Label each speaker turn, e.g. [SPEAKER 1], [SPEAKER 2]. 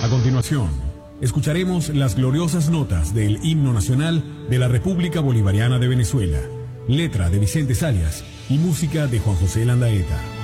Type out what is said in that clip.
[SPEAKER 1] A continuación, escucharemos las gloriosas notas del himno nacional de la República Bolivariana de Venezuela, letra de Vicente Zarias y música de Juan José Landaeta.